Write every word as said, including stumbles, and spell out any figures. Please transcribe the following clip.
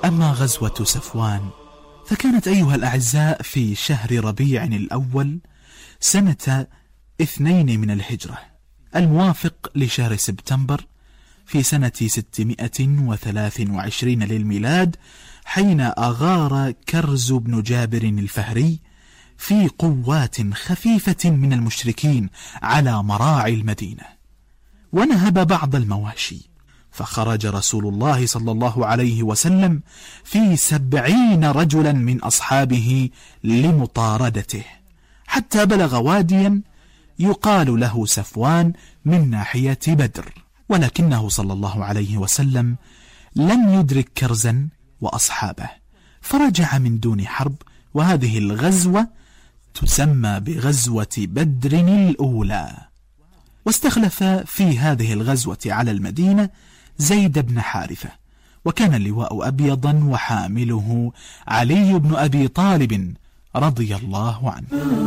أما غزوة صفوان فكانت أيها الأعزاء في شهر ربيع الأول سنة اثنين من الهجرة، الموافق لشهر سبتمبر في سنة ستمائة وثلاث وعشرين للميلاد، حين أغار كرز بن جابر الفهري في قوات خفيفة من المشركين على مراعي المدينة، ونهب بعض المواشي، فخرج رسول الله صلى الله عليه وسلم في سبعين رجلا من أصحابه لمطاردته، حتى بلغ واديا يقال له صفوان من ناحية بدر، ولكنه صلى الله عليه وسلم لم يدرك كرزا وأصحابه، فرجع من دون حرب. وهذه الغزوة تسمى بغزوة بدر الأولى. واستخلف في هذه الغزوة على المدينة زيد بن حارثة، وكان اللواء أبيضا وحامله علي بن أبي طالب رضي الله عنه.